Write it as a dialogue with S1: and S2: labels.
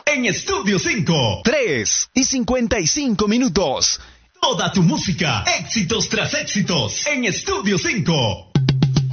S1: en Estudio 5.
S2: 3:55.
S1: Toda tu música, éxitos tras éxitos, en Estudio 5.